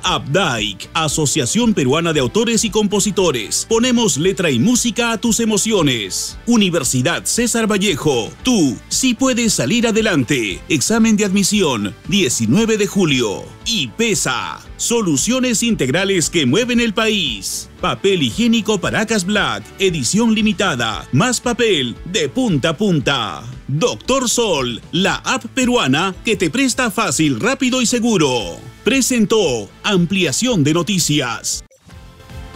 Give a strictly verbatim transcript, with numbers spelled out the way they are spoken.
Updike, Asociación Peruana de Autores y Compositores. Ponemos letra y música a tus emociones. Universidad César Vallejo. Tú sí puedes salir adelante. Examen de admisión, diecinueve de julio. Y PESA, soluciones integrales que mueven el país. Papel higiénico Paracas Black, edición limitada. Más papel de punta a punta. Doctor Sol, la app peruana que te presta fácil, rápido y seguro. Presentó Ampliación de Noticias.